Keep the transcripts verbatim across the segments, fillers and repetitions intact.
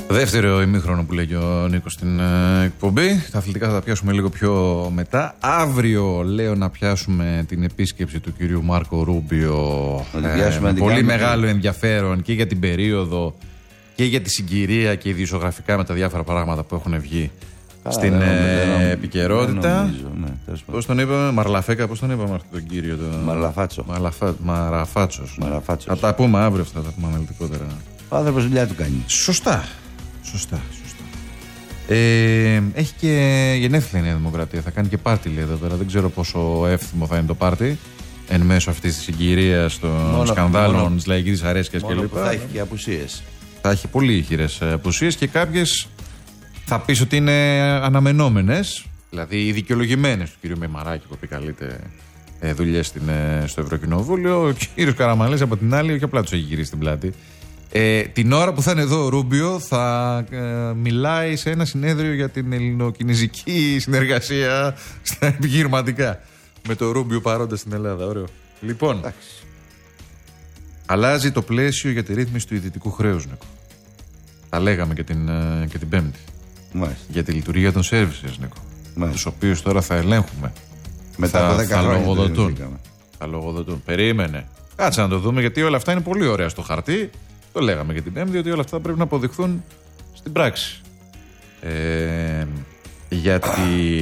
Δεύτερο ημίχρονο που λέγει ο Νίκος στην ε, εκπομπή. Τα αθλητικά θα τα πιάσουμε λίγο πιο μετά. Αύριο λέω να πιάσουμε την επίσκεψη του κυρίου Μάρκο Ρούμπιο. Ε, με πολύ μεγάλο και... ενδιαφέρον και για την περίοδο και για τη συγκυρία και ειδησιογραφικά με τα διάφορα πράγματα που έχουν βγει Άρα, στην ε, επικαιρότητα. Ναι, πώς τον είπαμε, Μαρλαφέκα, πώς τον είπαμε αυτόν τον κύριο. Το... Μαρλαφάτσο. Μαρλαφα... Μαραφάτσος. Μαραφάτσος. Θα τα πούμε αύριο αυτά, θα τα πούμε αναλυτικότερα. Ο άνθρωπος δουλειά του κάνει. Σωστά. Σωστά, σωστά. Ε, έχει και γενέθλια η Νέα Δημοκρατία. Θα κάνει και πάρτι, λέει εδώ πέρα. Δεν ξέρω πόσο εύθυμο θα είναι το πάρτι εν μέσω αυτής της συγκυρίας των σκανδάλων, της λαϊκής δυσαρέσκειας κλπ. Θα έχει και απουσίες. Θα έχει πολύ ηχηρές απουσίες και κάποιες θα πεις ότι είναι αναμενόμενες, δηλαδή οι δικαιολογημένες του κ. Μεμαράκη που επικαλείται ε, δουλειές στο Ευρωκοινοβούλιο. Ο κ. Καραμανλής από την άλλη, όχι απλά τους έχει γυρίσει την πλάτη. Ε, την ώρα που θα είναι εδώ ο Ρούμπιο θα ε, μιλάει σε ένα συνέδριο για την ελληνοκινεζική συνεργασία στα επιχειρηματικά με το Ρούμπιο παρόντα στην Ελλάδα. Ωραίο. Λοιπόν, εντάξει. Αλλάζει το πλαίσιο για τη ρύθμιση του ιδιωτικού χρέους, Νίκο. Τα λέγαμε και την, ε, και την Πέμπτη. Μάλιστα. Για τη λειτουργία των services, Νίκο. Τους οποίους τώρα θα ελέγχουμε. Μετά θα, από δέκα χρόνια λογοδοτούν. Θα λογοδοτούν. Περίμενε. Κάτσε να το δούμε, γιατί όλα αυτά είναι πολύ ωραία στο χαρτί. Το λέγαμε και την Πέμπτη, ότι όλα αυτά πρέπει να αποδειχθούν στην πράξη. Ε, γιατί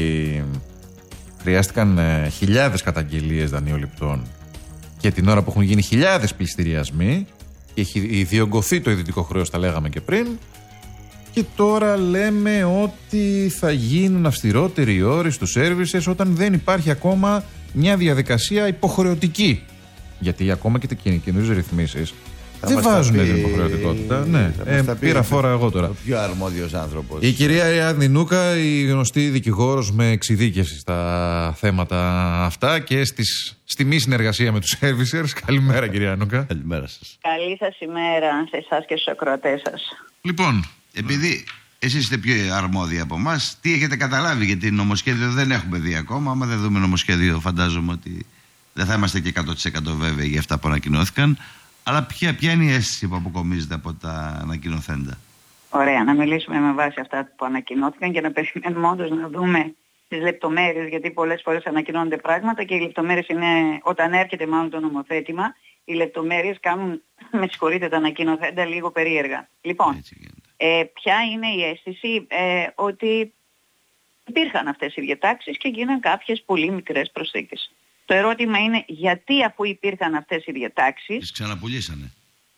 χρειάστηκαν ε, χιλιάδες καταγγελίες δανειοληπτών και την ώρα που έχουν γίνει χιλιάδες πληστηριασμοί και έχει διωγγωθεί το ιδιωτικό χρέος, τα λέγαμε και πριν, και τώρα λέμε ότι θα γίνουν αυστηρότεροι οι όροι στους services όταν δεν υπάρχει ακόμα μια διαδικασία υποχρεωτική. Γιατί ακόμα και τα καινούριες ρυθμίσεις δεν βάζουν την υποχρεωτικότητα. Ναι, ε, πήρα φόρα εγώ τώρα. Ο πιο αρμόδιος άνθρωπος. Η κυρία Ιάννη Νούκα, η γνωστή δικηγόρος με εξειδίκευση στα θέματα αυτά και στις, στη μη συνεργασία με τους servicers. Καλημέρα, κυρία Νούκα. Καλημέρα σας. Καλή σας ημέρα σε εσάς και στους ακροατές σας. Λοιπόν, επειδή εσείς είστε πιο αρμόδιοι από εμάς, τι έχετε καταλάβει? Γιατί νομοσχέδιο δεν έχουμε δει ακόμα. Άμα δεν δούμε νομοσχέδιο, φαντάζομαι ότι δεν θα είμαστε και εκατό τοις εκατό βέβαιοι για αυτά που ανακοινώθηκαν. Αλλά ποια, ποια είναι η αίσθηση που αποκομίζεται από τα ανακοινωθέντα? Ωραία, να μιλήσουμε με βάση αυτά που ανακοινώθηκαν και να περιμένουμε όντως να δούμε τις λεπτομέρειες, γιατί πολλές φορές ανακοινώνονται πράγματα και οι λεπτομέρειες είναι, όταν έρχεται μάλλον το νομοθέτημα, οι λεπτομέρειες κάνουν, με συγχωρείτε, τα ανακοινωθέντα λίγο περίεργα. Λοιπόν, ε, ποια είναι η αίσθηση? Ε, ότι υπήρχαν αυτές οι διατάξεις και γίναν κάποιες πολύ μικρές προσθήκες. Το ερώτημα είναι γιατί, αφού υπήρχαν αυτές οι διατάξεις... Τις ξαναπουλήσανε.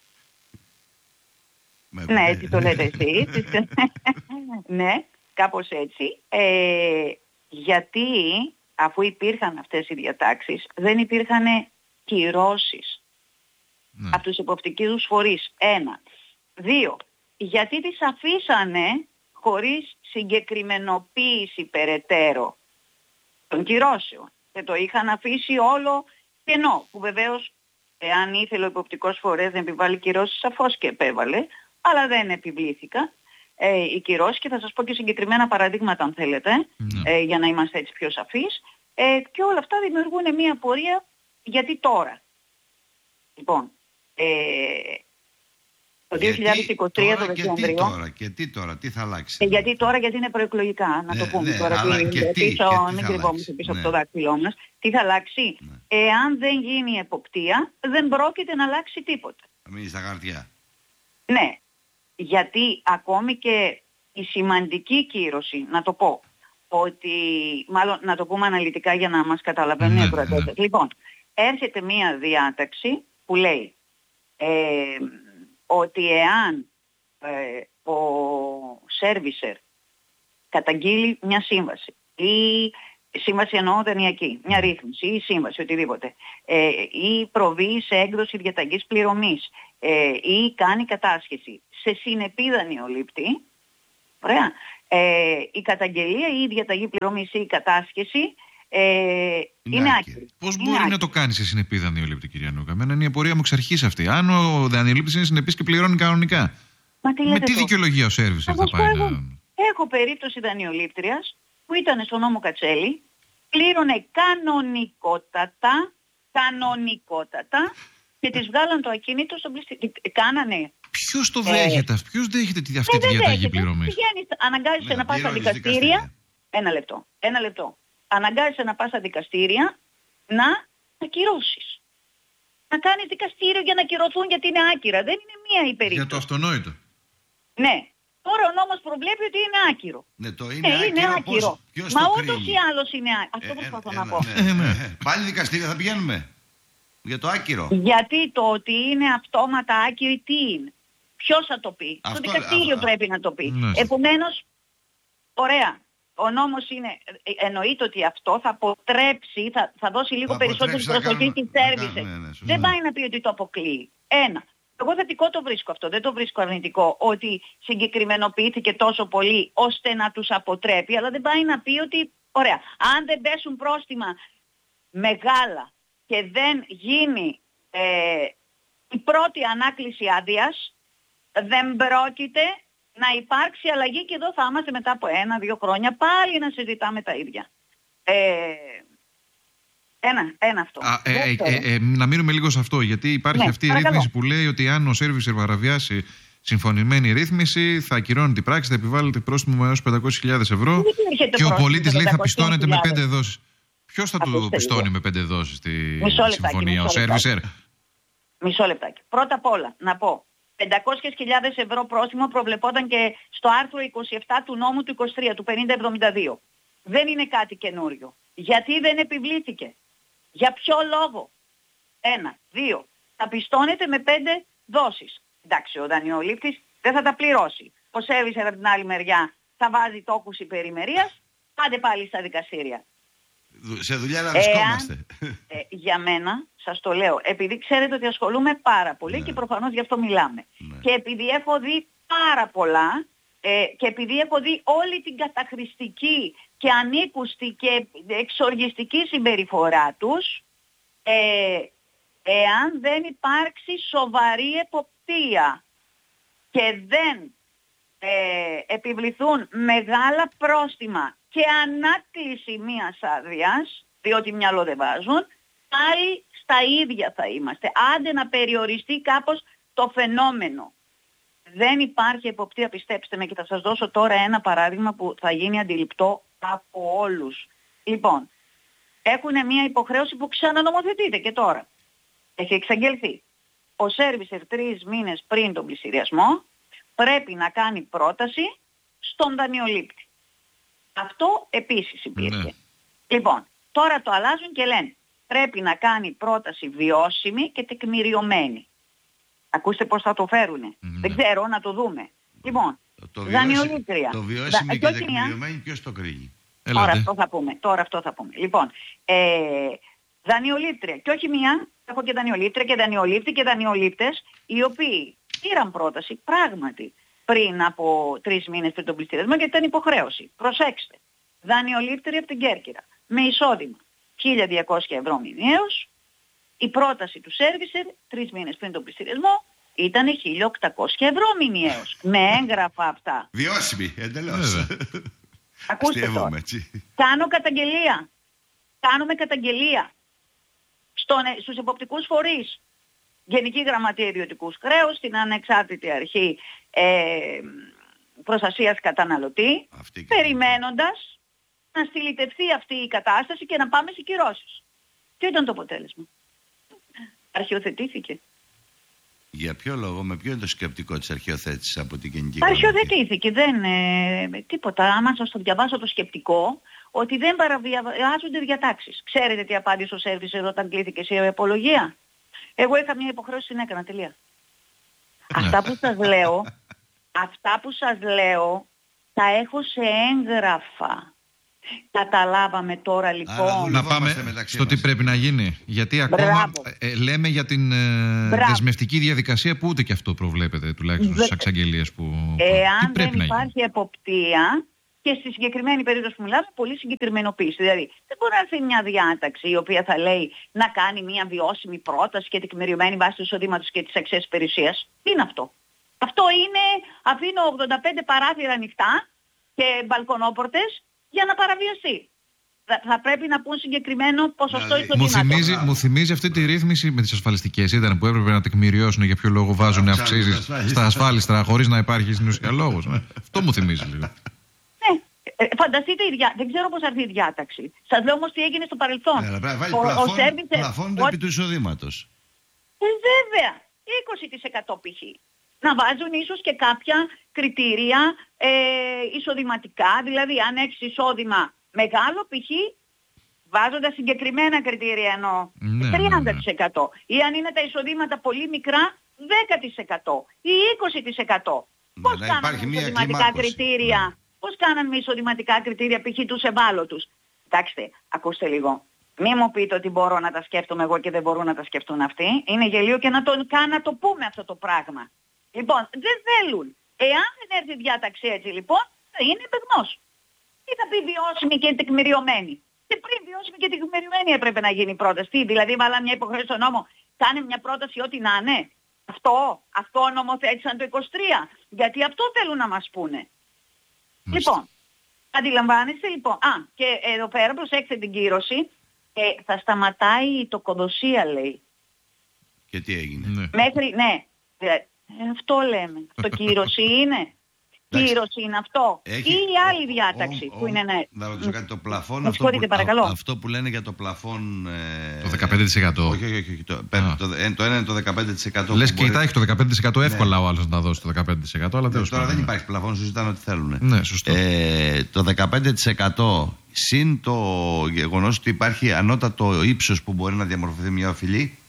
Ναι, έτσι το λέτε εσείς. Ναι, κάπως έτσι. Ε, γιατί, αφού υπήρχαν αυτές οι διατάξεις, δεν υπήρχαν κυρώσεις ναι. από τους υποπτικούς φορείς. Ένα. Δύο. Γιατί τις αφήσανε χωρίς συγκεκριμενοποίηση περαιτέρω των κυρώσεων. Και το είχαν αφήσει όλο κενό, που βεβαίως εάν ήθελε ο υποπτικός φορέας να επιβάλλει κυρώσεις, σαφώς και επέβαλε, αλλά δεν επιβλήθηκαν ε, οι κυρώσεις, και θα σας πω και συγκεκριμένα παραδείγματα αν θέλετε, mm. ε, για να είμαστε έτσι πιο σαφείς, ε, και όλα αυτά δημιουργούν μια πορεία γιατί τώρα. Λοιπόν, ε, το δύο χιλιάδες είκοσι τρία τώρα, το Δεκέμβριο. Και τι τώρα, και τι τώρα, τι θα αλλάξει? Ε, γιατί τώρα, γιατί είναι προεκλογικά, να ναι, το πούμε ναι, τώρα. Αλλά τι, και τι, πίσω, και τι μην κρυβόμαστε πίσω ναι. από το δάχτυλό μας. Τι θα αλλάξει? Ναι. Εάν δεν γίνει εποπτεία, δεν πρόκειται να αλλάξει τίποτα. Θα μείνει στα χαρτιά. Ναι, γιατί ακόμη και η σημαντική κύρωση, να το πω, ότι, μάλλον να το πούμε αναλυτικά για να μας καταλαβαίνουν οι ακροατές. Ναι. Λοιπόν, έρχεται μία διάταξη που λέει ε, ότι εάν ε, ο servicer καταγγείλει μια σύμβαση ή σύμβαση εννοώ δανειακή, μια ρύθμιση ή σύμβαση, οτιδήποτε, ε, ή προβεί σε έκδοση διαταγής πληρωμής ε, ή κάνει κατάσχεση σε συνεπή δανειολήπτη, ωραία, ε, η καταγγελία ή η διαταγή πληρωμής ή η κατάσχεση ε, είναι, είναι άκυρη. Πώς είναι μπορεί άκυρη. να το κάνει σε συνεπή δανειολήπτη, κυρία Νούκα? Εμένα είναι η απορία μου εξ αρχής αυτή. Αν ο δανειολήπτης είναι συνεπής και πληρώνει κανονικά, Μα τι με τι το? δικαιολογία ο servicer θα πάει έχω, να... έχω περίπτωση δανειολήπτριας που ήταν στον νόμο Κατσέλη, πλήρωνε κανονικότατα, κανονικότατα και της βγάλαν το ακίνητο στον πληστήριο. Κάνανε Ποιος το δέχεται, ε, ποιος δέχεται τη, αυτή ε, τη διαταγή πληρωμής? Πηγαίνεις, αναγκάζεσαι να πας στα δικαστήρια. Ένα λεπτό, ένα λεπτό. Αναγκάζεσαι να πας στα δικαστήρια να ακυρώσεις. Να κάνεις δικαστήριο για να ακυρωθούν γιατί είναι άκυρα. Δεν είναι μία η περίπτωση. Για το αυτονόητο. Ναι. Τώρα ο νόμος προβλέπει ότι είναι άκυρο. Ναι, το είναι ε, άκυρο. Είναι άκυρο. Πώς, Μα ούτως ή άλλως είναι άκυρο. Αυτό ε, προσπαθώ ε, να ε, πω. Ναι, ναι. Πάλι δικαστήριο θα πηγαίνουμε. Για το άκυρο. Γιατί το ότι είναι αυτόματα άκυρη τι είναι? Ποιος θα το πει? Αυτό, το δικαστήριο α, πρέπει να το πει. Ναι. Επομένως, ωραία. Ο νόμος είναι, εννοείται ότι αυτό θα αποτρέψει, θα, θα δώσει λίγο θα περισσότερη προσοχή στις services. Ναι, ναι, δεν πάει να πει ότι το αποκλείει. Ένα. Εγώ θετικό το βρίσκω αυτό, δεν το βρίσκω αρνητικό, ότι συγκεκριμενοποιήθηκε τόσο πολύ ώστε να τους αποτρέπει, αλλά δεν πάει να πει ότι, ωραία, αν δεν πέσουν πρόστιμα μεγάλα και δεν γίνει ε, η πρώτη ανάκληση άδειας, δεν πρόκειται να υπάρξει αλλαγή και εδώ θα είμαστε μετά από ένα-δύο χρόνια πάλι να συζητάμε τα ίδια. Ε, ένα, ένα αυτό. Α, ε, ε, ε, ε, να μείνουμε λίγο σε αυτό, γιατί υπάρχει ναι, αυτή η παρακαλώ. ρύθμιση που λέει ότι αν ο σέρβισερ παραβιάσει συμφωνημένη ρύθμιση, θα ακυρώνει την πράξη, θα επιβάλλεται πρόστιμο έως πεντακόσιες χιλιάδες ευρώ και ο πολίτης λέει θα πιστώνεται με πέντε δόσεις. Ποιος θα του πιστώνει με πέντε δόσεις στη μισό συμφωνία, ο σέρβισερ? Μισό λεπτάκι. Πρώτα απ' όλα να πω, πεντακόσιες χιλιάδες ευρώ πρόστιμο προβλεπόταν και στο άρθρο είκοσι επτά του νόμου του είκοσι τρία, του πενήντα εβδομήντα δύο. Δεν είναι κάτι καινούριο. Γιατί δεν επιβλήθηκε? Για ποιο λόγο? Ένα. Δύο. Θα πιστώνεται με πέντε δόσεις. Εντάξει, ο δανειολήπτης δεν θα τα πληρώσει. Ο σέρβισερ από την άλλη μεριά θα βάζει τόκους υπερημερίας, πάτε πάλι στα δικαστήρια. Σε δουλειά να βρισκόμαστε. Ε, για μένα, σας το λέω, επειδή ξέρετε ότι ασχολούμαι πάρα πολύ, ναι, και προφανώς γι' αυτό μιλάμε. Ναι. Και επειδή έχω δει πάρα πολλά ε, και επειδή έχω δει όλη την καταχρηστική και ανήκουστη και εξοργιστική συμπεριφορά τους, ε, εάν δεν υπάρξει σοβαρή εποπτεία και δεν ε, επιβληθούν μεγάλα πρόστιμα και ανάκληση μιας άδειας, διότι μυαλό δεν βάζουν, πάλι στα ίδια θα είμαστε. Άντε να περιοριστεί κάπως το φαινόμενο. Δεν υπάρχει εποπτεία, πιστέψτε με, και θα σας δώσω τώρα ένα παράδειγμα που θα γίνει αντιληπτό από όλους. Λοιπόν, έχουν μια υποχρέωση που ξανανομοθετείται και τώρα. Έχει εξαγγελθεί. Ο σέρβισερ τρεις μήνες πριν τον πληστηριασμό πρέπει να κάνει πρόταση στον δανειολήπτη. Αυτό επίσης υπήρχε. Ναι. Λοιπόν, τώρα το αλλάζουν και λένε πρέπει να κάνει πρόταση βιώσιμη και τεκμηριωμένη. Ακούστε πώς θα το φέρουνε. Ναι. Δεν ξέρω, να το δούμε. Λοιπόν, το δανειολήπτρια. Το βιώσιμο και τεκμηριωμένη ποιος το κρίνει? Τώρα αυτό θα πούμε. Τώρα αυτό θα πούμε. Λοιπόν, ε, δανειολήπτρια. Και όχι μία, έχω και δανειολήπτρια και δανειολήπτη και δανειολήπτες, οι οποίοι πήραν πρόταση πράγματι πριν από τρεις μήνες πριν τον πληστηριασμό, γιατί ήταν υποχρέωση. Προσέξτε. Δανειολήπτρια από την Κέρκυρα. Με εισόδημα χίλια διακόσια ευρώ μηνιαίως. Η πρόταση του σέρβισερ τρεις μήνες πριν τον πληστηριασμό ήταν χίλια οκτακόσια ευρώ μηνιαίως. Με έγγραφα αυτά. Βιώσιμη, εντελώς. Ακούστε τώρα. Κάνω καταγγελία. Κάνουμε καταγγελία στον, στους εποπτικούς φορείς. Γενική Γραμματεία Ιδιωτικούς Χρέους, στην Ανεξάρτητη Αρχή ε, Προστασίας Καταναλωτή, περιμένοντας να στυλιτευθεί αυτή η κατάσταση και να πάμε σε κυρώσεις. Ποιο ήταν το αποτέλεσμα? Αρχιοθετήθηκε. Για ποιο λόγο, με ποιο είναι το σκεπτικό της αρχιοθέτησης από την Γενική Γραμματεία? Αρχιοθετήθηκε, δεν ε, τίποτα. Άμα σας το διαβάσω το σκεπτικό, ότι δεν παραβιάζονται διατάξεις. Ξέρετε τι απάντησε ο σέρβισερ όταν κλήθηκε σε απολογία? Εγώ είχα μια υποχρέωση, την έκανα, τελεία. Αυτά που σας λέω, αυτά που σας λέω, τα έχω σε έγγραφα. Καταλάβαμε τώρα λοιπόν. Να πάμε στο τι πρέπει να γίνει. Γιατί ακόμα ε, λέμε για την ε, δεσμευτική διαδικασία που ούτε και αυτό προβλέπεται, τουλάχιστον στις εξαγγελίες που... Εάν δεν υπάρχει εποπτεία, και στη συγκεκριμένη περίπτωση που μιλάμε, πολύ συγκεκριμενοποίηση. Δηλαδή, δεν μπορεί να έρθει μια διάταξη η οποία θα λέει να κάνει μια βιώσιμη πρόταση και τεκμηριωμένη βάση του εισοδήματος και της αξίας περιουσίας. Τι είναι αυτό? Αυτό είναι, αφήνω ογδόντα πέντε παράθυρα ανοιχτά και μπαλκονόπορτες για να παραβιαστεί. θα, θα πρέπει να πούν συγκεκριμένο ποσοστό Δηλαδή, εισοδήματος. Μου θυμίζει, μου θυμίζει αυτή τη ρύθμιση με τις ασφαλιστικές. Ήταν που έπρεπε να τεκμηριώσουν για ποιο λόγο βάζουν αυξήσεις στα ασφάλιστρα χωρίς να υπάρχει στην ουσία λόγος. Ναι. Αυτό μου θυμίζει λίγο. Ναι. Ε, φανταστείτε, η διά... δεν ξέρω πώς θα έρθει η διάταξη. Σας λέω όμως τι έγινε στο παρελθόν. Ναι, αλλά βάλει Ο- ο πλαφόν, Σέρβις, ε, πλαφόν ο- επί του εισοδήματος. Ε, βέβαια, είκοσι τοις εκατό π.χ. Να βάζουν ίσως και κάποια κριτήρια ε, εισοδηματικά, δηλαδή αν έχεις εισόδημα μεγάλο π.χ. βάζοντας συγκεκριμένα κριτήρια εννοώ, Ναι, τριάντα τοις εκατό. ναι, ναι. Ή αν είναι τα εισοδήματα πολύ μικρά, δέκα τοις εκατό ή είκοσι τοις εκατό. Ναι, Πώς να κάνανε υπάρχει με μια εισοδηματικά κλιμάκωση. κριτήρια, Ναι. πώς κάνανε με εισοδηματικά κριτήρια π.χ. τους ευάλωτους. Κοιτάξτε, ακούστε λίγο. Μη μου πείτε ότι μπορώ να τα σκέφτομαι εγώ και δεν μπορούν να τα σκεφτούν αυτοί. Είναι γελίο και να το, καν να το πούμε αυτό το πράγμα. Λοιπόν, δεν θέλουν. Εάν δεν έρθει η διάταξη έτσι λοιπόν, θα είναι παιγνός. Τι θα πει βιώσιμη και τεκμηριωμένη. Και πριν βιώσιμη και τεκμηριωμένη έπρεπε να γίνει η πρόταση. Τι, δηλαδή βάλα μια υποχρέωση στο νόμο, κάνε μια πρόταση ό,τι να είναι. Αυτό, αυτό νομοθέτησαν το είκοσι τρία. Γιατί αυτό θέλουν να μας πούνε. Μάλιστα. Λοιπόν, αντιλαμβάνεστε λοιπόν. Α, και εδώ πέρα προσέξτε την κύρωση. Ε, θα σταματάει η τοκοδοσία λέει. Και τι έγινε. Ναι. Μέχρι, ναι. Ε, αυτό λέμε. Αυτό κύρωση είναι. Εντάξει. Κύρωση είναι αυτό. Έχει- Ή η άλλη ο- διάταξη ο- που ο- είναι ναι. Να ρωτήσω κάτι, το πλαφόν. Με αυτό συγχωρείτε, που, παρακαλώ. α- αυτό που λένε για το πλαφόν. Ε, Το δεκαπέντε τοις εκατό. Όχι, όχι, όχι. Το, Α. το, ε, το ένα είναι το δεκαπέντε τοις εκατό. Λες που και μπορεί- κοιτάει το δεκαπέντε τοις εκατό εύκολα ο άλλος να τα δώσει το δεκαπέντε τοις εκατό, αλλά Ναι, τέλος τώρα πάντων. δεν υπάρχει πλαφόν, συζητάνε ό,τι θέλουν. Ναι, σωστό. Ε, το δεκαπέντε τοις εκατό συν το γεγονός ότι υπάρχει ανώτατο ύψος που μπορεί να διαμορφωθεί μια οφειλή.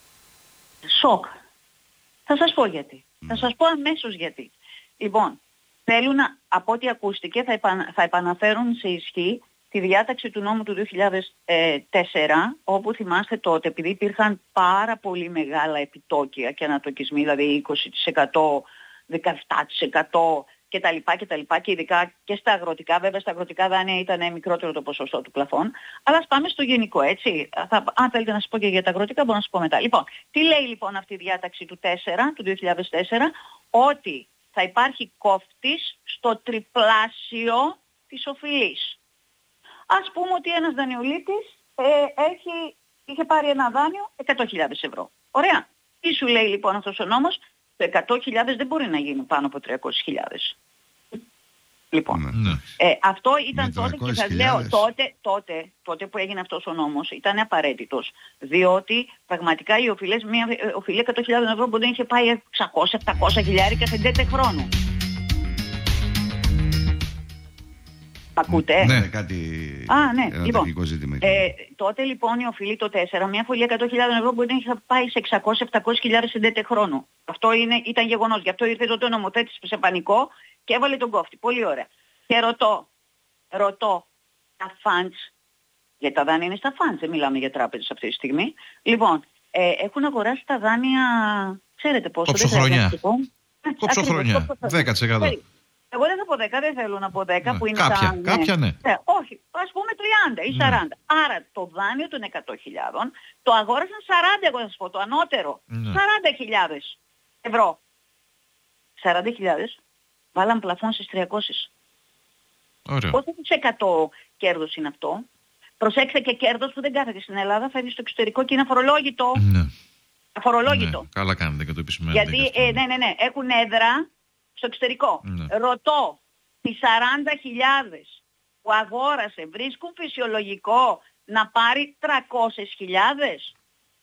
Σοκ. Θα σας πω γιατί. Θα σας πω αμέσως γιατί. Λοιπόν, θέλουν να, από ό,τι ακούστηκε, θα, επανα, θα επαναφέρουν σε ισχύ τη διάταξη του νόμου του δύο χιλιάδες τέσσερα, όπου θυμάστε τότε, επειδή υπήρχαν πάρα πολύ μεγάλα επιτόκια και ανατοκισμοί, δηλαδή είκοσι τοις εκατό, δεκαεπτά τοις εκατό κτλ. κτλ. Και ειδικά και στα αγροτικά, βέβαια στα αγροτικά δάνεια ήταν μικρότερο το ποσοστό του πλαφών. Αλλά ας πάμε στο γενικό, έτσι. Θα, αν θέλετε να σας πω και για τα αγροτικά, μπορώ να σας πω μετά. Λοιπόν, τι λέει λοιπόν αυτή η διάταξη του τέσσερα, του δύο χιλιάδες τέσσερα, ότι θα υπάρχει κόφτης στο τριπλάσιο της οφειλής. Ας πούμε ότι ένας δανειολήπτης ε, έχει, είχε πάρει ένα δάνειο εκατό χιλιάδες ευρώ. Ωραία. Τι σου λέει λοιπόν αυτός ο νόμος? Το εκατό χιλιάδες δεν μπορεί να γίνει πάνω από τριακόσιες χιλιάδες. Λοιπόν, Ναι. ε, αυτό ήταν Με τότε και τριακόσιες σας λέω χιλιάδες. τότε, τότε, τότε που έγινε αυτός ο νόμος ήταν απαραίτητος. Διότι πραγματικά οι οφειλές, μια ε, οφειλή εκατό χιλιάδες ευρώ μπορεί να είχε πάει εξακόσια επτακόσια χιλιάρικα σε τέτοιο χρόνο. Μ' ακούτε? Ναι. Είναι κάτι. Α, ναι. Ένα Λοιπόν, τεχνικό ζήτημα. Ε, τότε λοιπόν η οφειλή το τέσσερα, μια οφειλή εκατό χιλιάδες ευρώ μπορεί να είχε πάει σε εξακόσια επτακόσια χιλιάδες σε τέτοιο χρόνο. Αυτό είναι, ήταν γεγονός. Γι' αυτό ήρθε τότε ο νομοθέτης σε πανικό και έβαλε τον κόφτη. Πολύ ωραία. Και ρωτώ, ρωτώ, τα φαντς, γιατί τα δάνεια είναι στα φαντς, δεν μιλάμε για τράπεζες αυτή τη στιγμή. Λοιπόν, ε, έχουν αγοράσει τα δάνεια, ξέρετε πόσο. Κόψοχρονιά. δεν χρειάζεται να πω. Κόψοχρονιά. Ακριβώς, κόψοχρονιά. δέκα τοις εκατό. Περί- Εγώ δεν θα πω δέκα, δεν θέλω να πω δέκα Ναι. που είναι Κάποια, τα... κάποια, ναι. Όχι, ας πούμε τριάντα ή σαράντα. Άρα το δάνειο των εκατό χιλιάδων το αγόρασαν σαράντα, εγώ θα σας πω, το ανώτερο. Ναι. σαράντα χιλιάδες ευρώ. σαράντα χιλιάδες βάλαν πλαφόν στις τριακόσιες. Ωραίο. Πόσο της εκατό κέρδος είναι αυτό? Προσέξτε, και κέρδος που δεν κάθεται στην Ελλάδα, φεύγει στο εξωτερικό και είναι αφορολόγητο. Ναι. Αφορολόγητο. Ναι. Καλά κάνετε και το επισημαίνετε. Γιατί, και αυτό. ε, ναι, ναι, ναι, έχουν έδρα στο εξωτερικό. Ναι. Ρωτώ, τις σαράντα χιλιάδες που αγόρασε βρίσκουν φυσιολογικό να πάρει τριακόσιες χιλιάδες?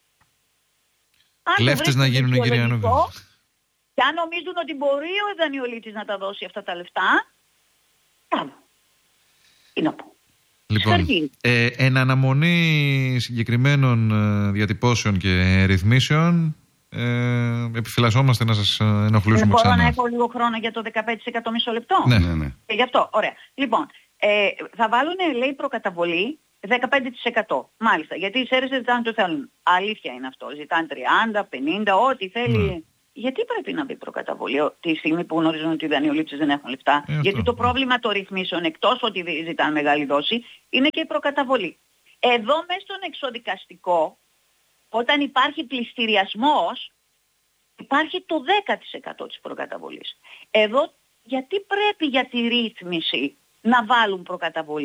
Αν το Κλέφτες βρίσκουν να γίνουν, κυρία φυσιολογικό, Νόβη. και αν νομίζουν ότι μπορεί ο δανειολήπτης να τα δώσει αυτά τα λεφτά, κάνω. Τι να πω. Λοιπόν, Συγχαρητήρια. ε, εν αναμονή συγκεκριμένων ε, διατυπώσεων και ρυθμίσεων, ε, επιφυλασσόμαστε να σας ε, ενοχλήσουμε Μπορώ ξανά. να έχω λίγο χρόνο για το δεκαπέντε τοις εκατό μισό λεπτό? Ναι. Ναι, ναι. Και γι' αυτό, ωραία. Λοιπόν, ε, θα βάλουν, λέει, προκαταβολή δεκαπέντε τοις εκατό. Μάλιστα, γιατί οι ΣΕΡΕΣ ζητάνε το θέλουν. Αλήθεια είναι αυτό. Ζητάνε τριάντα, πενήντα, ό,τι θέλει. Ναι. Γιατί πρέπει να μπει προκαταβολή τη στιγμή που γνωρίζουν ότι οι δανειολήπτες δεν έχουν λεφτά? Ε, αυτό. Γιατί το πρόβλημα των ρυθμίσεων, εκτός ότι ζητάνε μεγάλη δόση, είναι και η προκαταβολή. Εδώ μέσα στον εξοδικαστικό, όταν υπάρχει πληστηριασμός, υπάρχει το δέκα τοις εκατό της προκαταβολής. Εδώ γιατί πρέπει για τη ρύθμιση να βάλουν προκαταβολή?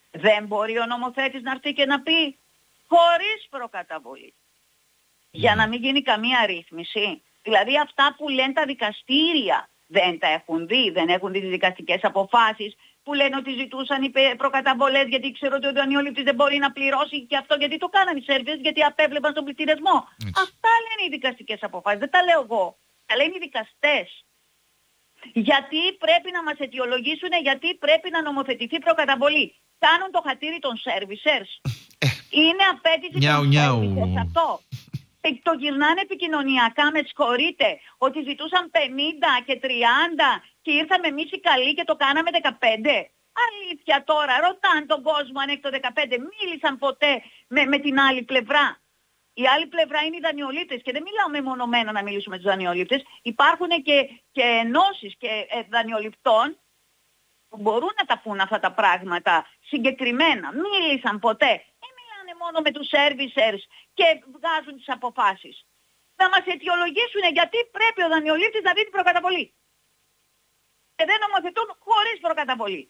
Δεν μπορεί ο νομοθέτης να έρθει και να πει χωρίς προκαταβολή. Για να μην γίνει καμία ρύθμιση. Δηλαδή αυτά που λένε τα δικαστήρια δεν τα έχουν δει, δεν έχουν δει τις δικαστικές αποφάσεις που λένε ότι ζητούσαν οι προκαταβολές γιατί ξέρω ότι ο δανειολήπτης δεν μπορεί να πληρώσει και αυτό γιατί το κάνανε οι Σέρβιες, γιατί απέβλεπαν στον πληστηριασμό. Αυτά λένε οι δικαστικές αποφάσεις, δεν τα λέω εγώ. Τα λένε οι δικαστές. Γιατί πρέπει να μας αιτιολογήσουν, γιατί πρέπει να νομοθετηθεί προκαταβολή. Κάνουν το χατήρι των servicers. Είναι απέτηση νιάου, των νιάου. servicers αυτό. Το γυρνάνε επικοινωνιακά, με συγχωρείτε, ότι ζητούσαν πενήντα και τριάντα και ήρθαμε εμείς οι καλοί και το κάναμε δεκαπέντε. Αλήθεια τώρα, ρωτάνε τον κόσμο αν έχει το δεκαπέντε. Μίλησαν ποτέ με, με την άλλη πλευρά. Η άλλη πλευρά είναι οι δανειολήπτες και δεν μιλάω μεμονωμένα να μιλήσουμε με τους δανειολήπτες. Υπάρχουν και, και ενώσεις και ε, δανειοληπτών που μπορούν να τα πούν αυτά τα πράγματα συγκεκριμένα. Μίλησαν ποτέ. Δεν μιλάνε μόνο με τους servicers και βγάζουν τις αποφάσεις. Να μας αιτιολογήσουν γιατί πρέπει ο δανειολήπτης να δει την προκαταβολή. Και δεν νομοθετούν χωρίς προκαταβολή.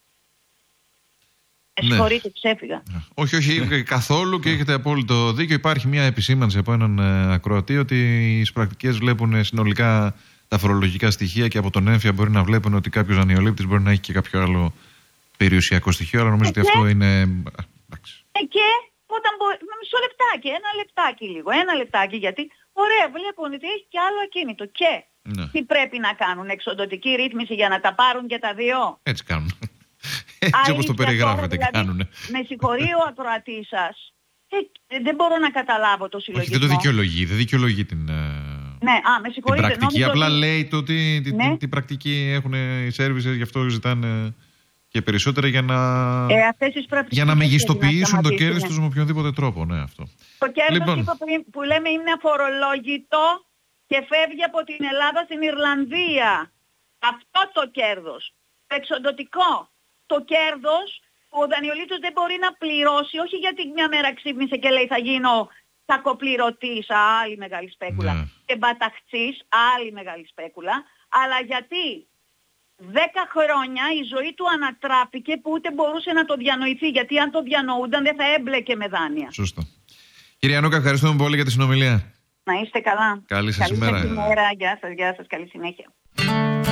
Ναι. Συγχωρείτε, ξέφυγα. Όχι, όχι, καθόλου και έχετε απόλυτο δίκιο. Υπάρχει μια επισήμανση από έναν ε, ακροατή ότι οι πρακτικές βλέπουν συνολικά τα φορολογικά στοιχεία και από τον έμφυα μπορεί να βλέπουν ότι κάποιος δανειολήπτης μπορεί να έχει και κάποιο άλλο περιουσιακό στοιχείο, αλλά νομίζω ε, ότι αυτό είναι. Εντάξει. Ε, και όταν μπορεί. Μισό λεπτάκι, ένα λεπτάκι λίγο. Ένα λεπτάκι γιατί. Ωραία, βλέπουν ότι έχει και άλλο ακίνητο. Και Ναι. τι πρέπει να κάνουν, εξοντοτική ρύθμιση για να τα πάρουν και τα δύο. Έτσι κάνουν. Έτσι όπως το περιγράφετε, δηλαδή, κάνουνε. Με συγχωρεί ο ακροατής σας. Ε, δεν μπορώ να καταλάβω το συλλογισμό. Όχι, δεν το δικαιολογεί. Δεν δικαιολογεί την, ναι, α, με την συγχωρείτε, πρακτική. νόμιζα Απλά ότι... λέει το τι, τι, Ναι. τι, τι πρακτική έχουν οι services, γι' αυτό ζητάνε και περισσότερα για να, Ε, αυτές τις πρακτικές για να δεν μεγιστοποιήσουν πρέπει το να κέρδος σταματήσουν. τους με οποιονδήποτε τρόπο. Ναι, αυτό. Το κέρδος Λοιπόν. είπα πριν, που λέμε είναι αφορολόγητο και φεύγει από την Ελλάδα στην Ιρλανδία. Αυτό το κέρδος. Το εξοντοτικό. Το κέρδος που ο δανειολήπτης δεν μπορεί να πληρώσει, όχι γιατί μια μέρα ξύπνησε και λέει θα γίνω κακοπληρωτής, άλλη μεγάλη σπέκουλα, Ναι. και μπαταχτσής, άλλη μεγάλη σπέκουλα, αλλά γιατί δέκα χρόνια η ζωή του ανατράπηκε που ούτε μπορούσε να το διανοηθεί, γιατί αν το διανοούνταν δεν θα έμπλεκε με δάνεια. Σωστό. Κυρία Νούκα, ευχαριστούμε πολύ για τη συνομιλία. Να είστε καλά. Καλή σας Καλή ημέρα. σας ημέρα. Γεια σας, γεια σας. Καλή συνέχεια.